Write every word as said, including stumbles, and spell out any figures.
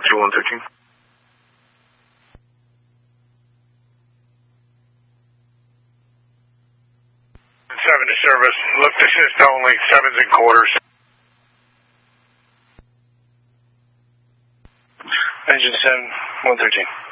two one thirteen. Seven to service. Look, assist only. Sevens and quarters. Engine seven one thirteen.